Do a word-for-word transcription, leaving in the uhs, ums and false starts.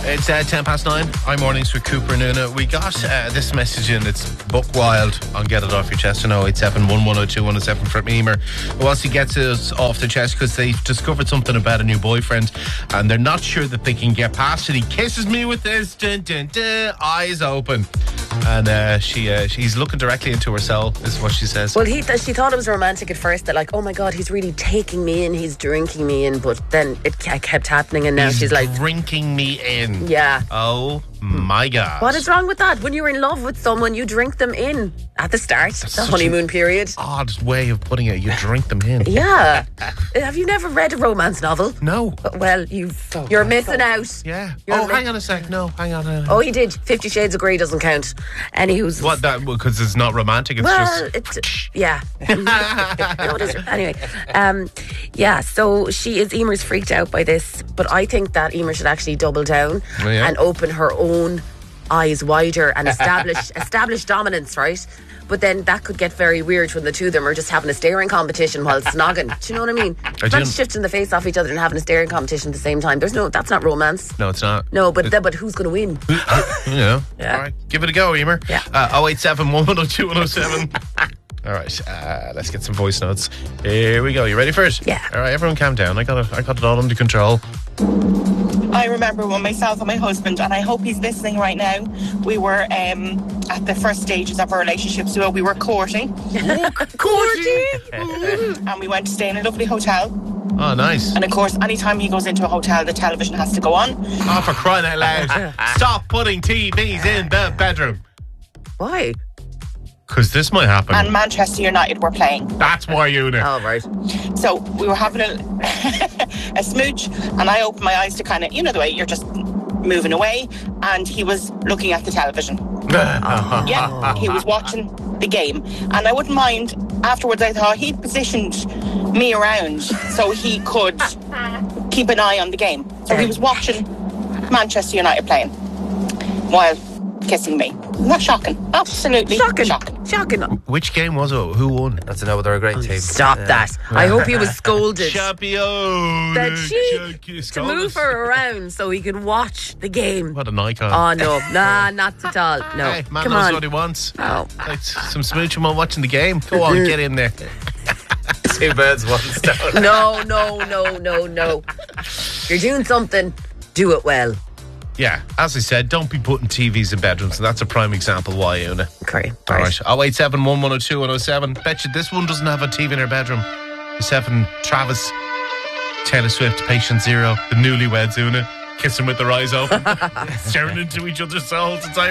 It's uh, ten past nine. I'm mornings with Cooper and Una. We got uh, this message in. It's buck wild on Get It Off Your Chest. oh eight seven, one one oh two, one oh seven from Emer. Who wants to get it off their chest because they've discovered something about a new boyfriend and they're not sure that they can get past it. He kisses me with his dun, dun, dun, eyes open. And uh, she uh, she's looking directly into herself, is what she says. Well, he th- she thought it was romantic at first, that like, oh my God, he's really taking me in, he's drinking me in, but then it ke- kept happening and now He's she's like... drinking me in. Yeah. Oh my God. What is wrong with that? When you're in love with someone, you drink them in at the start, That's the such honeymoon an period. Odd way of putting it. You drink them in. Yeah. Have you never read a romance novel? No. Well, you've, you're missing out. Yeah. You're oh, mi- hang on a sec. No, hang on. Hang on. Oh, he did. Fifty Shades of Grey doesn't count. Anywho's... What, that, because it's not romantic, it's Well, just... it's... Yeah. No, it is. Anyway. Um, yeah, so she is... Emer's freaked out by this, but I think that Emer should actually double down Oh, yeah. and open her own eyes wider and establish establish dominance, right? But then that could get very weird when the two of them are just having a staring competition while snogging. Do you know what I mean? I Not do. shifting the face off each other and having a staring competition at the same time. There's no... That's not romance. No, it's not. No, but th- but who's going to win? Yeah. Yeah. All right. Give it a go, Emer. Yeah. Uh, oh eight seven, one one oh two, one oh seven. All right. Uh, let's get some voice notes. Here we go. You ready for it? Yeah. All right, everyone calm down. I got it, I got it all under control. I remember when myself and my husband, and I hope he's listening right now, we were um, at the first stages of our relationship, so we were courting, Courting? and we went to stay in a lovely hotel. Oh, nice. And of course, anytime he goes into a hotel, the television has to go on. Oh, for crying out loud. Stop putting T Vs in the bedroom. Why? Because this might happen. And Manchester United were playing. That's why, Una. Oh, right. So we were having a, a smooch, and I opened my eyes to kind of, you know, the way you're just moving away, and he was looking at the television. Yeah, he was watching the game. And I wouldn't mind, afterwards I thought he'd positioned me around so he could keep an eye on the game. So he was watching Manchester United playing while kissing me. Not shocking. Absolutely Shocking. shocking. Shocking. Which game was it? Who won? That's to know they're a great team. Stop Yeah. that. I hope he was scolded. Champion. That she to move her around so he can watch the game. What an icon. Oh no, nah, not at all. No, Hey, man come knows on. what he wants. Oh. Like some smooching while watching the game. Go on, get in there. Two birds, one stone. No, no, no, no, no. You're doing something. Do it well. Yeah, as I said, don't be putting T Vs in bedrooms. So that's a prime example why, Una. Okay. All right. oh eight seven, one one oh two, one oh seven. Bet you this one doesn't have a T V in her bedroom. It's having Travis, Taylor Swift, Patient Zero, the newlyweds, Una, kissing with their eyes open, staring into each other's souls. It's